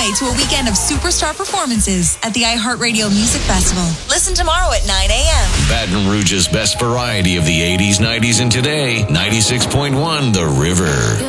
runway to a weekend of superstar performances at the iHeartRadio Music Festival. Listen tomorrow at 9 a.m. Baton Rouge's best variety of the 80s, 90s, and today. 96.1 The River.